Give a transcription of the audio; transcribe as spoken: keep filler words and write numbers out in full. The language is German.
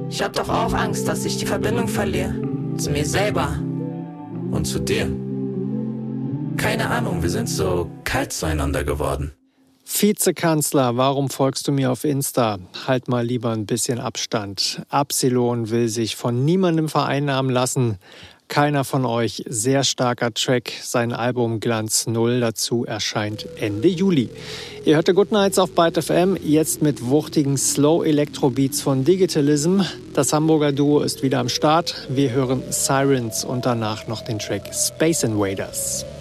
Ich hab doch auch Angst, dass ich die Verbindung verliere. Zu mir selber. Und zu dir. Keine Ahnung, wir sind so kalt zueinander geworden. Vizekanzler, warum folgst du mir auf Insta? Halt mal lieber ein bisschen Abstand. Absilon will sich von niemandem vereinnahmen lassen. Keiner von euch. Sehr starker Track. Sein Album Glanz Null dazu erscheint Ende Juli. Ihr hört The Good Nights auf Byte F M, jetzt mit wuchtigen Slow-Electro-Beats von Digitalism. Das Hamburger Duo ist wieder am Start. Wir hören Sirens und danach noch den Track Space Invaders.